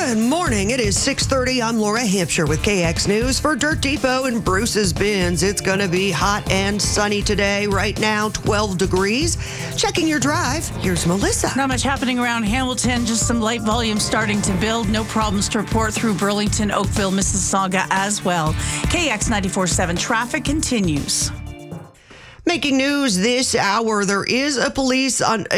Good morning. It is 6:30. I'm Laura Hampshire with KX News for Dirt Depot and Bruce's Bins. It's going to be hot and sunny today. Right now, 12 degrees. Checking your drive. Here's Melissa. Not much happening around Hamilton. Just some light volume starting to build. No problems to report through Burlington, Oakville, Mississauga as well. KX 94.7 traffic continues. Making news this hour, there is a police